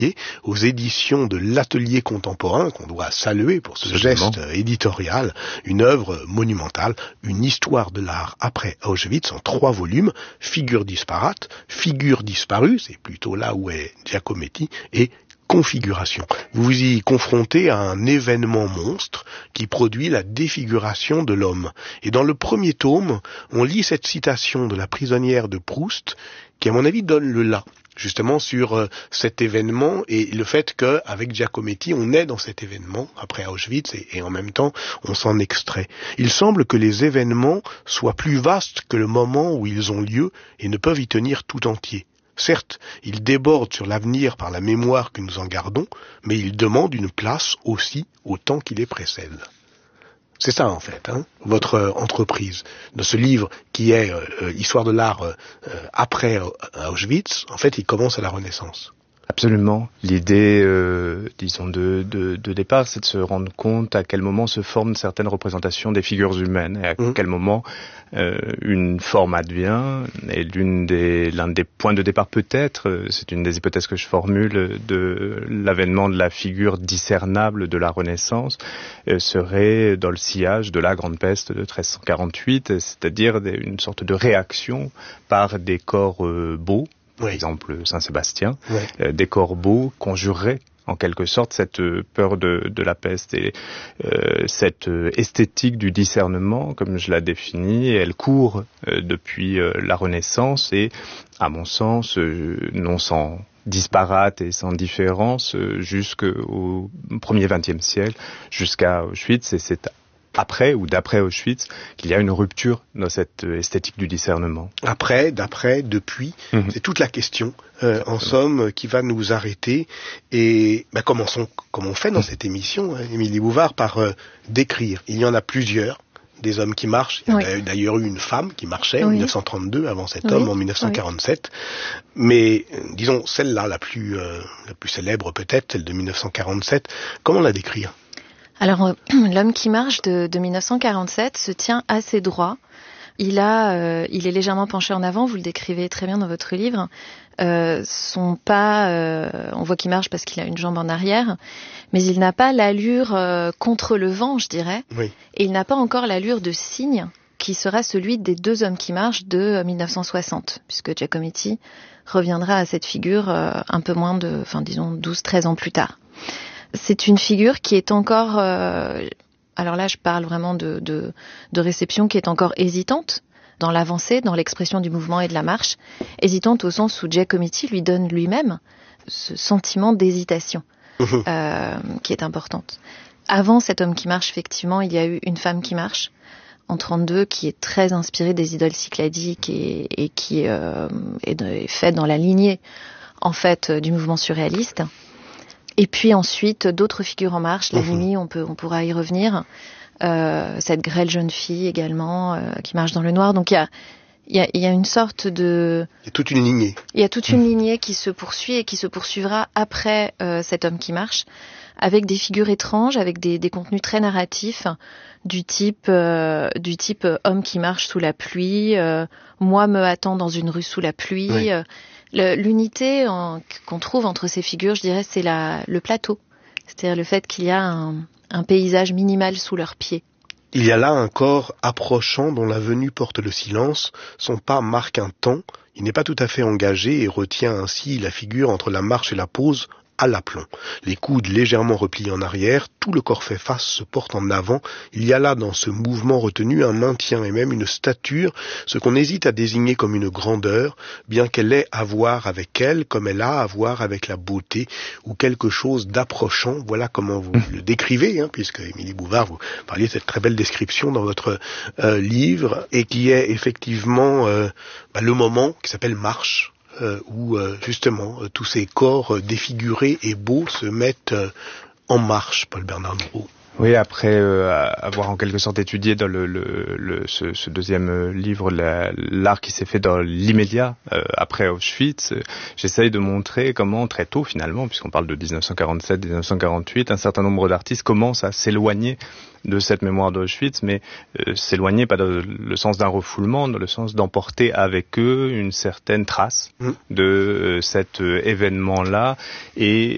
aux éditions de l'Atelier Contemporain, qu'on doit saluer pour ce geste éditorial, une œuvre monumentale, une histoire de l'art après Auschwitz en 3 volumes, figures disparates, figures disparues, c'est plutôt là où est Giacometti, et configuration. Vous vous y confrontez à un événement monstre qui produit la défiguration de l'homme. Et dans le premier tome, on lit cette citation de la prisonnière de Proust, qui à mon avis donne le là, justement sur cet événement et le fait qu'avec Giacometti, on est dans cet événement après Auschwitz et en même temps, on s'en extrait. Il semble que les événements soient plus vastes que le moment où ils ont lieu et ne peuvent y tenir tout entier. Certes, ils débordent sur l'avenir par la mémoire que nous en gardons, mais ils demandent une place aussi au temps qui les précède. C'est ça en fait, votre entreprise de ce livre qui est Histoire de l'art après Auschwitz. En fait, il commence à la Renaissance. Absolument. L'idée, disons, de départ, c'est de se rendre compte à quel moment se forment certaines représentations des figures humaines et à quel moment une forme advient. Et l'un des points de départ peut-être, c'est une des hypothèses que je formule, de l'avènement de la figure discernable de la Renaissance, serait dans le sillage de la Grande Peste de 1348, c'est-à-dire une sorte de réaction par des corps beaux, par exemple Saint-Sébastien, des corps beaux conjureraient en quelque sorte cette peur de la peste et cette esthétique du discernement, comme je la définis, elle court depuis la Renaissance et, à mon sens, non sans disparate et sans différence, jusqu'au premier XXe siècle, jusqu'à Auschwitz, et c'est après ou d'après Auschwitz qu'il y a une rupture dans cette esthétique du discernement. Après, d'après, depuis, c'est toute la question, en somme, qui va nous arrêter. Et commençons, comme on fait dans cette émission, Émilie Bouvard, par décrire. Il y en a plusieurs, des hommes qui marchent. Il y a d'ailleurs eu une femme qui marchait en 1932, avant cet homme, en 1947. Mais, disons, celle-là, la plus célèbre peut-être, celle de 1947, comment la décrire ? Alors, l'homme qui marche de 1947 se tient assez droit. Il est légèrement penché en avant, vous le décrivez très bien dans votre livre. Son pas, on voit qu'il marche parce qu'il a une jambe en arrière, mais il n'a pas l'allure contre le vent, je dirais. Oui. Et il n'a pas encore l'allure de cygne, qui sera celui des 2 hommes qui marchent de 1960, puisque Giacometti reviendra à cette figure un peu moins de, 12-13 ans plus tard. C'est une figure qui est encore, alors là je parle vraiment de réception, qui est encore hésitante dans l'avancée, dans l'expression du mouvement et de la marche, hésitante au sens où Giacometti lui donne lui-même ce sentiment d'hésitation qui est importante. Avant cet homme qui marche, effectivement, il y a eu une femme qui marche en 32, qui est très inspirée des idoles cycladiques et qui est faite dans la lignée en fait du mouvement surréaliste. Et puis ensuite, d'autres figures en marche. La nuit, on pourra y revenir. Cette grêle jeune fille également, qui marche dans le noir. Donc il y a une sorte de... Il y a toute une lignée. Il y a toute une lignée qui se poursuit et qui se poursuivra après cet homme qui marche, avec des figures étranges, avec des contenus très narratifs, du type homme qui marche sous la pluie, moi me hâtant dans une rue sous la pluie. Oui. L'unité qu'on trouve entre ces figures, je dirais, c'est le plateau. C'est-à-dire le fait qu'il y a un paysage minimal sous leurs pieds. Il y a là un corps approchant dont la venue porte le silence. Son pas marque un temps. Il n'est pas tout à fait engagé et retient ainsi la figure entre la marche et la pause à l'aplomb. Les coudes légèrement repliés en arrière, tout le corps fait face, se porte en avant. Il y a là dans ce mouvement retenu un maintien et même une stature, ce qu'on hésite à désigner comme une grandeur, bien qu'elle ait à voir avec elle, comme elle a à voir avec la beauté, ou quelque chose d'approchant. Voilà comment vous le décrivez, puisque Émilie Bouvard, vous parliez de cette très belle description dans votre livre, et qui est effectivement le moment qui s'appelle Marche, où justement tous ces corps défigurés et beaux se mettent en marche, Paul Bernard Moreau. Oui, après avoir en quelque sorte étudié dans ce deuxième livre l'art qui s'est fait dans l'immédiat après Auschwitz, j'essaye de montrer comment très tôt finalement, puisqu'on parle de 1947-1948, un certain nombre d'artistes commencent à s'éloigner de cette mémoire d'Auschwitz, mais s'éloigner pas dans le sens d'un refoulement, dans le sens d'emporter avec eux une certaine trace de cet événement-là, et